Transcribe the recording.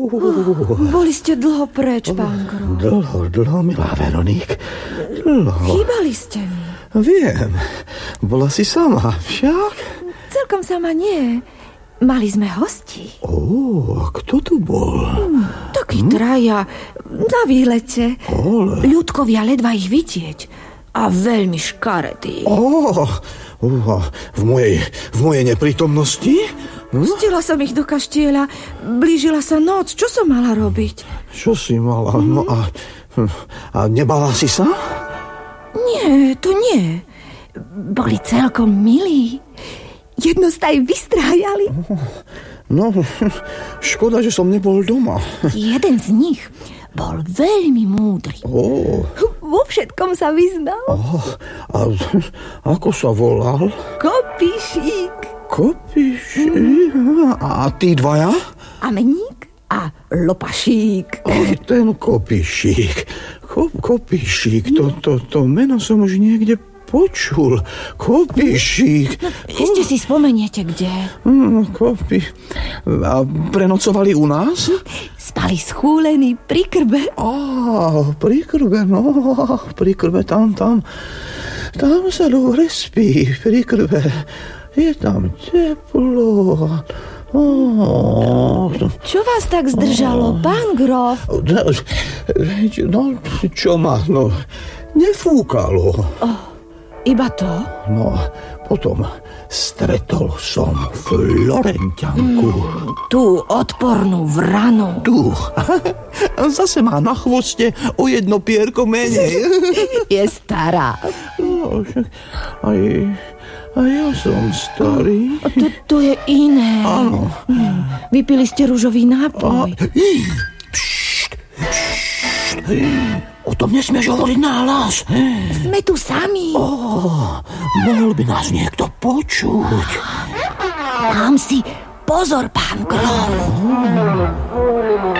Boli ste dlho preč, pán Grof. Dlho, milá Veroník. Dlho. Chýbali ste mi. Viem, bola si sama, však? Celkom sama nie. Mali sme hosti. Kto tu bol? Takí traja na výlete. Ľudkovia ledva ich vidieť. A veľmi škaredí. V mojej neprítomnosti? Pustila som ich do kaštieľa. Blížila sa noc. Čo som mala robiť? Čo si mala? No a nebala si sa? Nie, to nie. Boli celkom milí. Jedno sa aj vystrájali. No, škoda, že som nebol doma. Jeden z nich bol veľmi múdry. Vo všetkom sa vyznal. A ako sa volal? Kopišík. A tí dvaja? Ameník a Lopašík. Ten Kopišík. Kopišík, to meno som už niekde počul. Kopišík. Ešte si spomeniete, kde? A prenocovali u nás? Spali schúlení pri krbe. Pri krbe, pri krbe, tam sa dobre spí, pri krbe. Je tam teplo. Čo vás tak zdržalo, pán Grof? No, čo ma, nefúkalo. Iba to? No, potom stretol som Florentianku. Tú odpornú vranu. Tu. Zase má na chvoste o jedno pierko menej. Je stará. A ja som starý. To je iné. Áno. Vypili ste ružový nápoj. O tom nesmieš hovoriť nahlas. Sme tu sami. Mohol by nás niekto počuť. Dám si pozor, pán Grof.